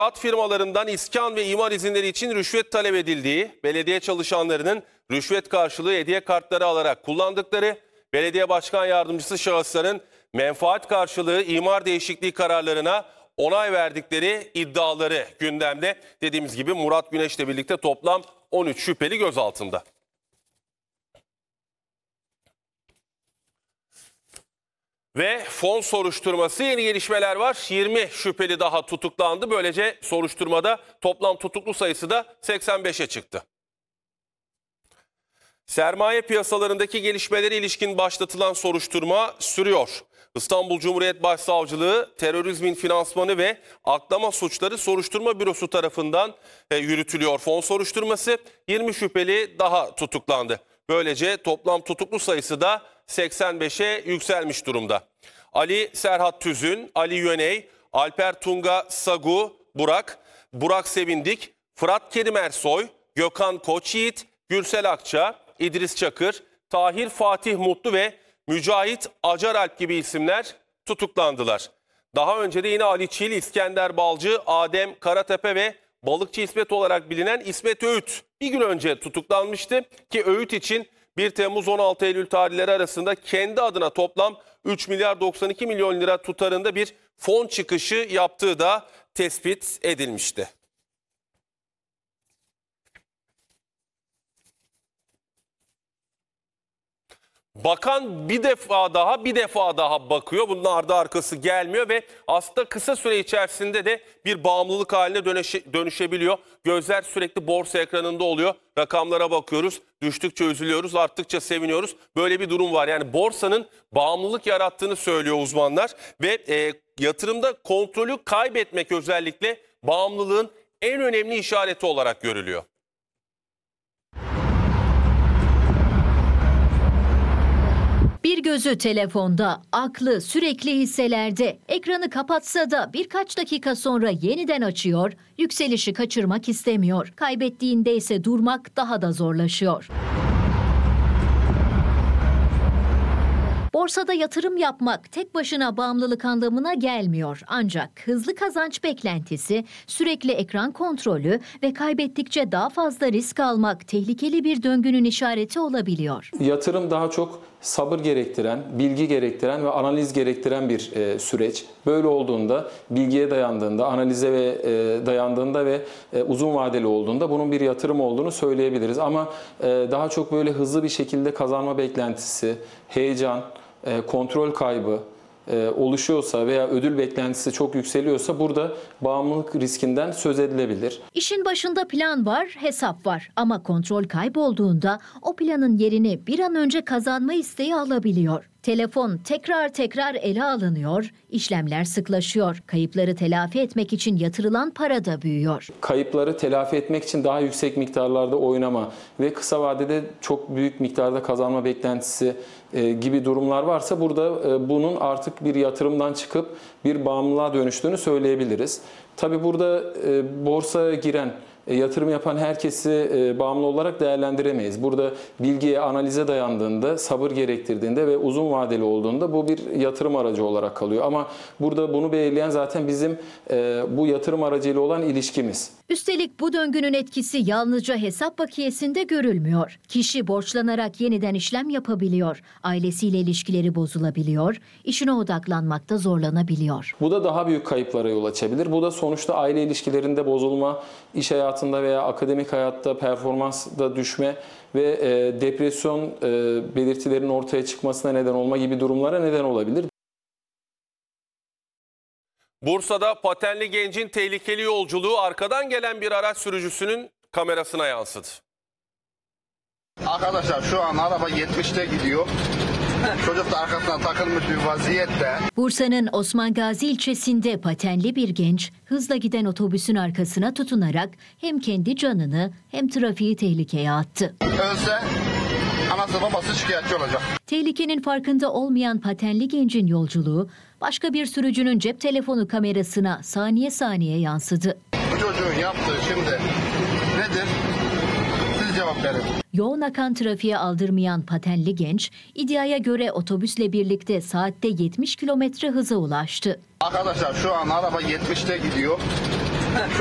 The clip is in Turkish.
İnşaat firmalarından iskan ve imar izinleri için rüşvet talep edildiği, belediye çalışanlarının rüşvet karşılığı hediye kartları alarak kullandıkları, belediye başkan yardımcısı şahısların menfaat karşılığı imar değişikliği kararlarına onay verdikleri iddiaları gündemde. Dediğimiz gibi Murat Güneş'le birlikte toplam 13 şüpheli gözaltında. Ve fon soruşturması, yeni gelişmeler var. 20 şüpheli daha tutuklandı. Böylece soruşturmada toplam tutuklu sayısı da 85'e çıktı. Sermaye piyasalarındaki gelişmelere ilişkin başlatılan soruşturma sürüyor. İstanbul Cumhuriyet Başsavcılığı Terörizmin Finansmanı ve Aklama Suçları Soruşturma Bürosu tarafından yürütülüyor fon soruşturması. 20 şüpheli daha tutuklandı. Böylece toplam tutuklu sayısı da 85'e yükselmiş durumda. Ali Serhat Tüzün, Ali Yöney, Alper Tunga Sagu, Burak Sevindik, Fırat Kerim Ersoy, Gökhan Koçyiğit, Gürsel Akça, İdris Çakır, Tahir Fatih Mutlu ve Mücahit Acaralp gibi isimler tutuklandılar. Daha önce de yine Ali Çil, İskender Balcı, Adem Karatepe ve Balıkçı İsmet olarak bilinen İsmet Öğüt bir gün önce tutuklanmıştı ki Öğüt için 1 Temmuz 16 Eylül tarihleri arasında kendi adına toplam 3 milyar 92 milyon lira tutarında bir fon çıkışı yaptığı da tespit edilmişti. Bakan bir defa daha bakıyor. Bunun ardı arkası gelmiyor ve aslında kısa süre içerisinde de bir bağımlılık haline dönüşebiliyor. Gözler sürekli borsa ekranında oluyor. Rakamlara bakıyoruz. Düştükçe üzülüyoruz, arttıkça seviniyoruz. Böyle bir durum var. Yani borsanın bağımlılık yarattığını söylüyor uzmanlar ve yatırımda kontrolü kaybetmek özellikle bağımlılığın en önemli işareti olarak görülüyor. Bir gözü telefonda, aklı sürekli hisselerde. Ekranı kapatsa da birkaç dakika sonra yeniden açıyor, yükselişi kaçırmak istemiyor. Kaybettiğinde ise durmak daha da zorlaşıyor. Borsada yatırım yapmak tek başına bağımlılık anlamına gelmiyor. Ancak hızlı kazanç beklentisi, sürekli ekran kontrolü ve kaybettikçe daha fazla risk almak tehlikeli bir döngünün işareti olabiliyor. Yatırım daha çok sabır gerektiren, bilgi gerektiren ve analiz gerektiren bir süreç. Böyle olduğunda, bilgiye dayandığında, analize dayandığında ve uzun vadeli olduğunda bunun bir yatırım olduğunu söyleyebiliriz. Ama daha çok böyle hızlı bir şekilde kazanma beklentisi, heyecan, kontrol kaybı oluşuyorsa veya ödül beklentisi çok yükseliyorsa burada bağımlılık riskinden söz edilebilir. İşin başında plan var, hesap var ama kontrol kaybolduğunda o planın yerini bir an önce kazanma isteği alabiliyor. Telefon tekrar ele alınıyor, işlemler sıklaşıyor. Kayıpları telafi etmek için yatırılan para da büyüyor. Kayıpları telafi etmek için daha yüksek miktarlarda oynama ve kısa vadede çok büyük miktarda kazanma beklentisi gibi durumlar varsa burada bunun artık bir yatırımdan çıkıp bir bağımlılığa dönüştüğünü söyleyebiliriz. Tabii burada borsaya giren, yatırım yapan herkesi bağımlı olarak değerlendiremeyiz. Burada bilgiye, analize dayandığında, sabır gerektirdiğinde ve uzun vadeli olduğunda bu bir yatırım aracı olarak kalıyor. Ama burada bunu belirleyen zaten bizim bu yatırım aracıyla olan ilişkimiz. Üstelik bu döngünün etkisi yalnızca hesap bakiyesinde görülmüyor. Kişi borçlanarak yeniden işlem yapabiliyor. Ailesiyle ilişkileri bozulabiliyor. İşine odaklanmakta zorlanabiliyor. Bu da daha büyük kayıplara yol açabilir. Bu da sonuçta aile ilişkilerinde bozulma, iş hayatında veya akademik hayatta performansta düşme ve depresyon belirtilerinin ortaya çıkmasına neden olma gibi durumlara neden olabilir. Bursa'da patenli gencin tehlikeli yolculuğu arkadan gelen bir araç sürücüsünün kamerasına yansıdı. Arkadaşlar şu an araba 70'te gidiyor. Çocuk da arkasına takılmış bir vaziyette. Bursa'nın Osman Gazi ilçesinde patenli bir genç hızla giden otobüsün arkasına tutunarak hem kendi canını hem trafiği tehlikeye attı. Ölse anası babası şikayetçi olacak. Tehlikenin farkında olmayan patenli gencin yolculuğu başka bir sürücünün cep telefonu kamerasına saniye yansıdı. Bu çocuğun yaptığı şimdi nedir? Siz cevap verin. Yoğun akan trafiğe aldırmayan patenli genç, iddiaya göre otobüsle birlikte saatte 70 kilometre hıza ulaştı. Arkadaşlar şu an araba 70'te gidiyor.